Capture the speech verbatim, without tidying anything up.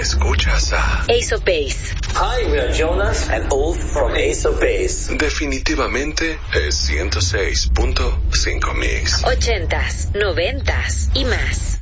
Escuchas a Ace of Base. Hi, we are Jonas and Ulf from Ace of Base. Definitivamente es ciento seis punto cinco Mix. Ochentas, noventas y más.